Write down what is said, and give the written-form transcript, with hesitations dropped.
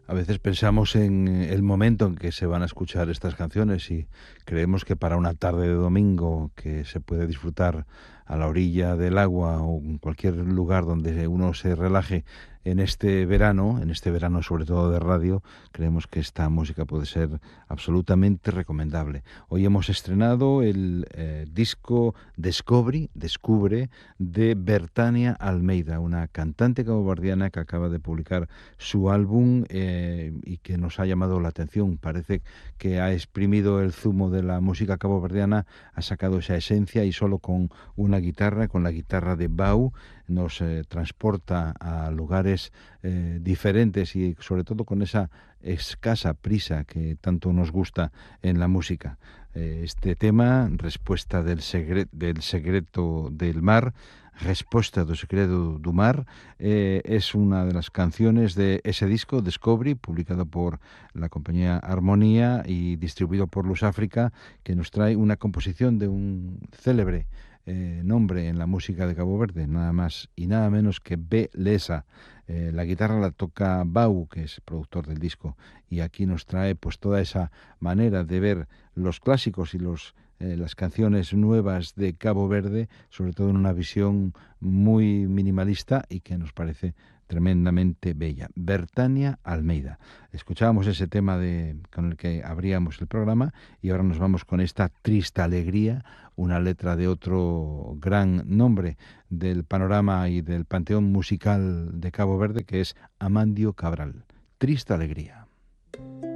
A veces pensamos en el momento en que se van a escuchar estas canciones y creemos que para una tarde de domingo que se puede disfrutar a la orilla del agua o en cualquier lugar donde uno se relaje en este verano sobre todo de radio, creemos que esta música puede ser absolutamente recomendable. Hoy hemos estrenado el disco Descubre, de Bertania Almeida, una cantante caboverdiana que acaba de publicar su álbum y que nos ha llamado la atención. Parece que ha exprimido el zumo de la música caboverdiana, ha sacado esa esencia y solo con una guitarra, con la guitarra de Bau, nos transporta a lugares diferentes y sobre todo con esa escasa prisa que tanto nos gusta en la música. Este tema, Respuesta del secreto del mar, Resposta do Segredo do Mar, es una de las canciones de ese disco, Discovery, publicado por la compañía Armonía y distribuido por Luz África, que nos trae una composición de un célebre nombre en la música de Cabo Verde, nada más y nada menos que B. Lesa. La guitarra la toca Bau, que es productor del disco, y aquí nos trae pues toda esa manera de ver los clásicos y las canciones nuevas de Cabo Verde, sobre todo en una visión muy minimalista y que nos parece tremendamente bella. Bertania Almeida. Escuchábamos ese tema con el que abríamos el programa y ahora nos vamos con esta Triste Alegría, una letra de otro gran nombre del panorama y del panteón musical de Cabo Verde, que es Amandio Cabral. Triste Alegría.